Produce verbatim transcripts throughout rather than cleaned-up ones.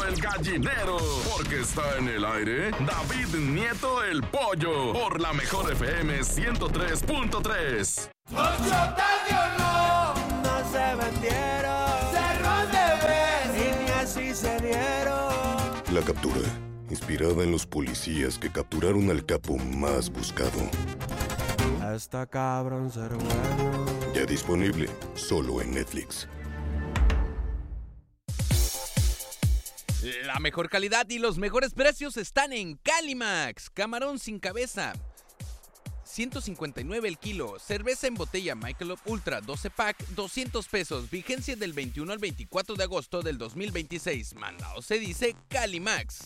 del gallinero, porque está en el aire David Nieto el Pollo, por la mejor F M ciento tres punto tres. Ocho no, no se metieron, cerró de vez y ni así se dieron. La captura, inspirada en los policías que capturaron al capo más buscado. Está cabrón ser bueno. Ya disponible, solo en Netflix. La mejor calidad y los mejores precios están en Calimax. Camarón sin cabeza, ciento cincuenta y nueve el kilo. Cerveza en botella Michelob Ultra doce pack, doscientos pesos. Vigencia del veintiuno al veinticuatro de agosto del dos mil veintiséis. Mandado se dice Calimax.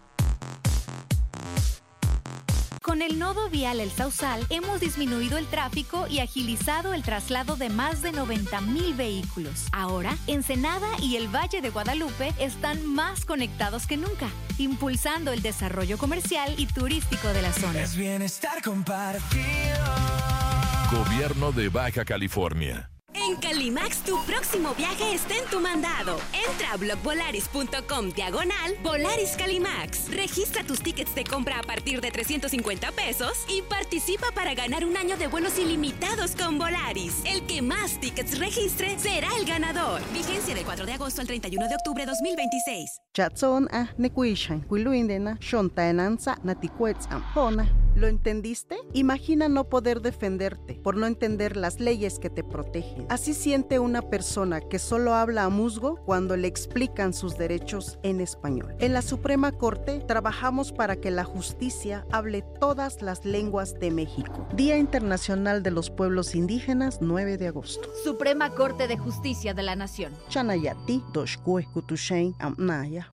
Con el nodo vial El Sausal hemos disminuido el tráfico y agilizado el traslado de más de noventa mil vehículos. Ahora, Ensenada y el Valle de Guadalupe están más conectados que nunca, impulsando el desarrollo comercial y turístico de la zona. Es bienestar compartido. Gobierno de Baja California. En Calimax, tu próximo viaje está en tu mandado. Entra a blogvolaris.com diagonal Volaris Calimax. Registra tus tickets de compra a partir de trescientos cincuenta pesos y participa para ganar un año de vuelos ilimitados con Volaris. El que más tickets registre será el ganador. Vigencia del cuatro de agosto al treinta y uno de octubre de dos mil veintiséis. Chatson a nekuishan kuiluindena shontaenanza natikuetzam hona. ¿Lo entendiste? Imagina no poder defenderte por no entender las leyes que te protegen. Así siente una persona que solo habla a musgo cuando le explican sus derechos en español. En la Suprema Corte trabajamos para que la justicia hable todas las lenguas de México. Día Internacional de los Pueblos Indígenas, nueve de agosto. Suprema Corte de Justicia de la Nación. Chanayati doshkue kutushain amnaya.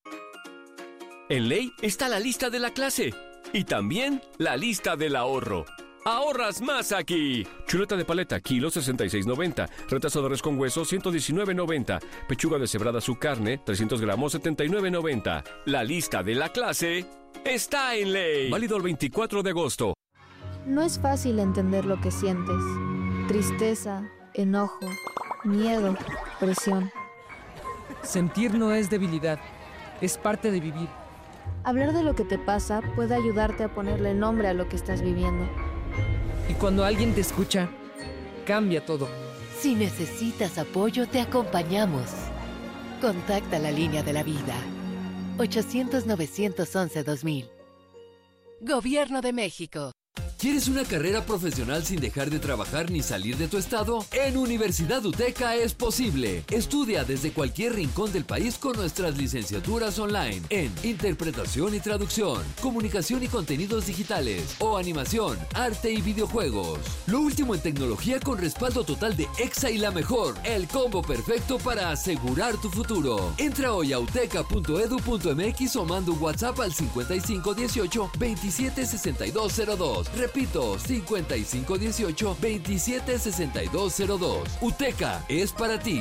En ley está la lista de la clase y también la lista del ahorro. ¡Ahorras más aquí! Chuleta de paleta, kilo sesenta y seis noventa. Retazo de res con hueso, ciento diecinueve noventa. Pechuga deshebrada su carne, trescientos gramos, setenta y nueve noventa. La lista de la clase está en ley. Válido el veinticuatro de agosto. No es fácil entender lo que sientes. Tristeza, enojo, miedo, presión. Sentir no es debilidad, es parte de vivir. Hablar de lo que te pasa puede ayudarte a ponerle nombre a lo que estás viviendo. Y cuando alguien te escucha, cambia todo. Si necesitas apoyo, te acompañamos. Contacta la línea de la vida. ochocientos, novecientos once, dos mil. Gobierno de México. ¿Quieres una carrera profesional sin dejar de trabajar ni salir de tu estado? En Universidad UTECA es posible. Estudia desde cualquier rincón del país con nuestras licenciaturas online en Interpretación y Traducción, Comunicación y Contenidos Digitales o Animación, Arte y Videojuegos. Lo último en tecnología con respaldo total de EXA y la mejor. El combo perfecto para asegurar tu futuro. Entra hoy a uteca punto edu punto mx o manda un WhatsApp al cincuenta y cinco dieciocho, veintisiete sesenta y dos cero dos. Repito, cincuenta y cinco dieciocho, veintisiete sesenta y dos cero dos. UTECA es para ti.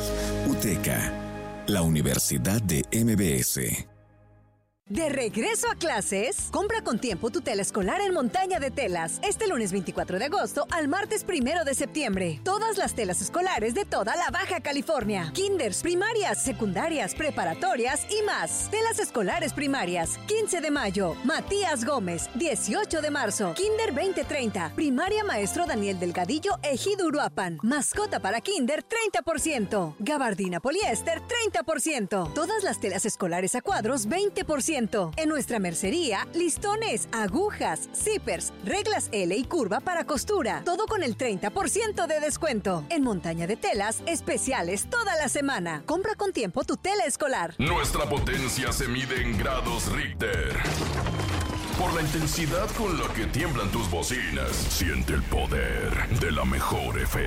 UTECA, la Universidad de M B S. De regreso a clases, compra con tiempo tu tela escolar en Montaña de Telas, este lunes veinticuatro de agosto al martes primero de septiembre. Todas las telas escolares de toda la Baja California. Kinders, primarias, secundarias, preparatorias y más. Telas escolares primarias, quince de mayo. Matías Gómez, dieciocho de marzo. Kinder veinte treinta. Primaria Maestro Daniel Delgadillo, Ejido Uruapan. Mascota para Kinder, treinta por ciento. Gabardina poliéster, treinta por ciento. Todas las telas escolares a cuadros, veinte por ciento. En nuestra mercería, listones, agujas, zippers, reglas L y curva para costura. Todo con el treinta por ciento de descuento. En Montaña de Telas, especiales toda la semana. Compra con tiempo tu tela escolar. Nuestra potencia se mide en grados Richter. Por la intensidad con la que tiemblan tus bocinas, siente el poder de la mejor F